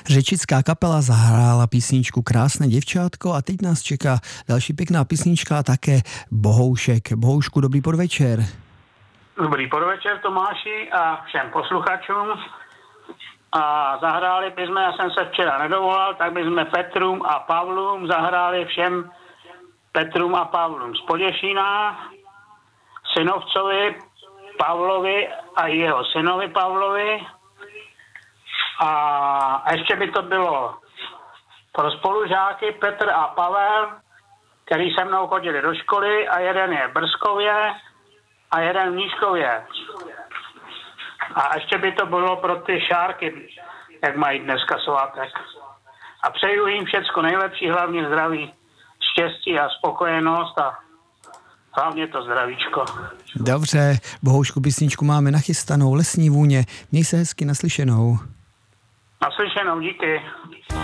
Řečická kapela zahrála písničku Krásné děvčátko a teď nás čeká další pěkná písnička a také Bohoušek. Bohoušku, dobrý podvečer. Dobrý podvečer Tomáši a všem posluchačům. A zahráli bychom, já jsem se včera nedovolal, tak bychom Petrům a Pavlům zahráli všem Petrům a Pavlům z Poděšína, synovcovi Pavlovi a jeho synovi Pavlovi. A ještě by to bylo pro spolužáky Petr a Pavel, který se mnou chodili do školy, a jeden je v Brzkově a jeden v Nížkově. A ještě by to bylo pro ty šárky, jak mají dneska svátek. A přeju jim všecko nejlepší, hlavně zdraví, štěstí a spokojenost a hlavně to zdravíčko. Dobře, Bohoušku, písničku máme nachystanou, Lesní vůně. Měj se hezky, naslyšenou. Naslyšenou, díky.